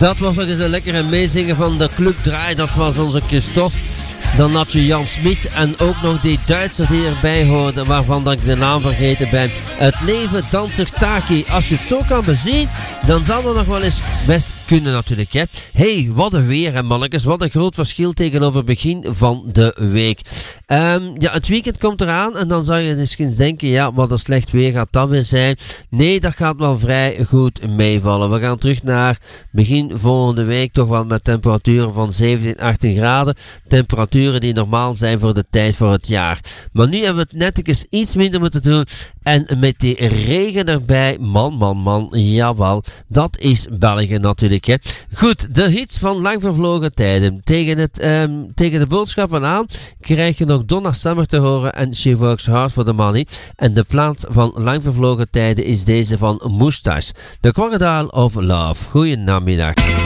Dat was nog eens een lekkere meezingen van de Club Draai. Dat was onze Christophe. Dan had je Jan Smit en ook nog die Duitser die erbij hoorde, waarvan ik de naam vergeten ben. Het leven danser Taki. Als je het zo kan bezien, dan zal dat nog wel eens best kunnen natuurlijk. Hè. Hey, wat een weer hè mannetjes. Wat een groot verschil tegenover het begin van de week. Ja, het weekend komt eraan en dan zou je misschien denken, ja, wat een slecht weer gaat dat weer zijn. Nee, dat gaat wel vrij goed meevallen. We gaan terug naar begin volgende week, toch wel met temperaturen van 17, 18 graden. Temperaturen die normaal zijn voor de tijd voor het jaar. Maar nu hebben we het netjes iets minder moeten doen. En met die regen erbij, man, jawel, dat is België natuurlijk. Hè. Goed, de hits van lang vervlogen tijden. Tegen de boodschappen aan krijg je nog Donna Summer te horen en She Works Hard for the Money. En de plaat van lang vervlogen tijden is deze van Moustache. The Crocodile of Love. Goeie namiddag.